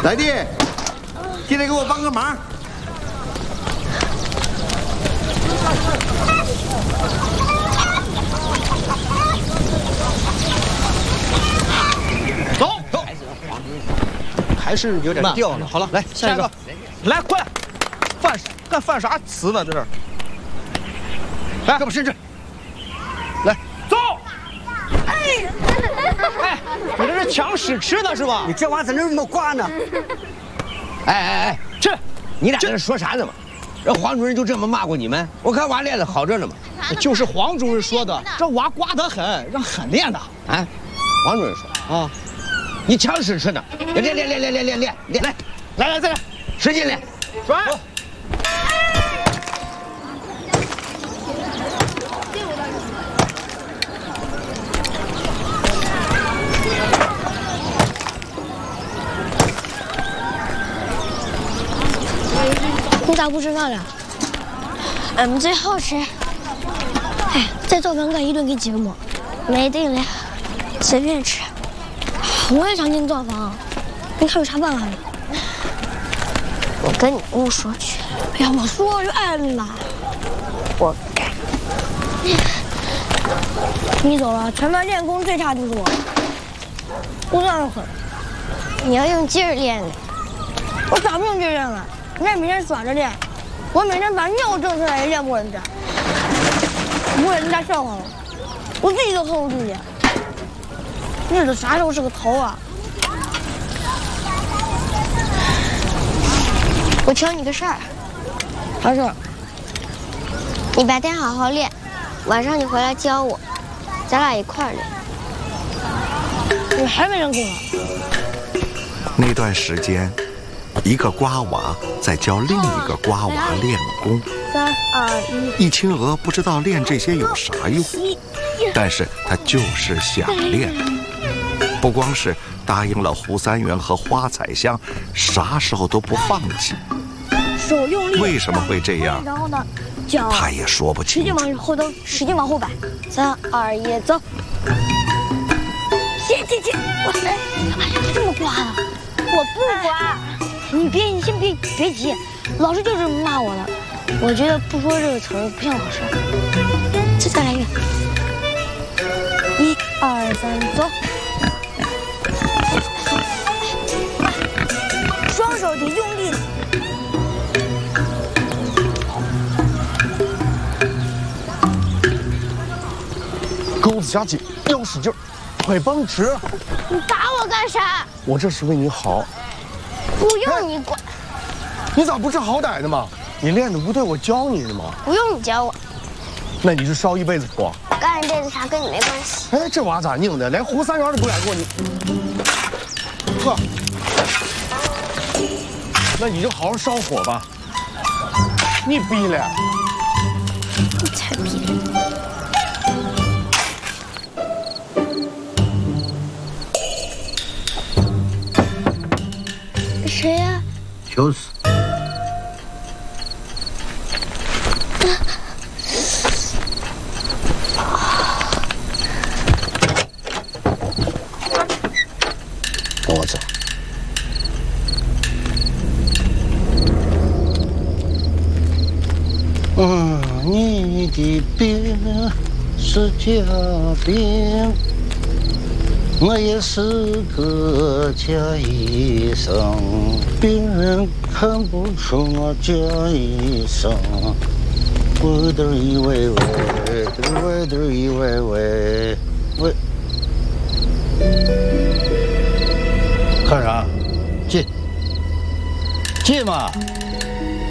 来弟，进来给我帮个忙。 走。还是有点掉了。好了，来下一个，来快，犯啥词呢？这是。来，胳膊伸直。来，走。哎，你这是抢屎吃的是吧？ 你这玩意怎么那么挂呢？ 哎， 这你俩在这说啥呢嘛？这黄主任就这么骂过你们？我看娃练的好着呢嘛。 就是黄主任说的，这娃瓜得很，让狠练的。 啊，黄主任说啊，你抢屎吃呢？练，来，再来，使劲练， 转。 你咋不知道了？最好吃。哎，在灶房干一顿给几个馍，没定了，随便吃。我也想进灶房，你看有啥办法没？我跟你姑说去。哎呀，我说就按了，活该。你走了，全班练功最差就是我。我算狠，你要用劲儿练的。我咋不用劲儿练了？人家每天耍着练，我每天把尿挣出来也练不过人家，不过人家笑话我，我自己都 hold 不住去。日子啥时候是个头啊？我求你个事儿，啥事儿？你白天好好练，晚上你回来教我，咱俩一块儿练。你还没人跟我？ 那段时间，一个瓜娃在教另一个瓜娃练功。 3、2、1。 易清娥不知道练这些有啥用，但是她就是想练。不光是答应了胡三元和花彩香，啥时候都不放弃。 手用力。 为什么会这样？ 然后呢，脚他也说不清。 使劲往后蹬，使劲往后摆。3、2、1，走。进！我哎呀，这么刮的？我不刮。你先别急，老师就是骂我了。我觉得不说这个词儿不像老师。再来一个。1、2、3，走。双手得用力。 钩子加紧，腰使劲，快绷直。 你打我干啥？ 我这是为你好。 不用你管。 你咋不知好歹的嘛？你练的不对，我教你的嘛。 不用你教我。 那你是烧一辈子火？ 干一辈子啥跟你没关系。 哎，这娃咋拧的？连胡三元都不敢过你。呵，那你就好好烧火吧。你逼了。 你才逼了。谁呀？ 就是。跟我走。你的病是假病。我也是个假医生，别人看不出我假医生。我的一喂喂，我的一喂喂喂。看啥？进嘛！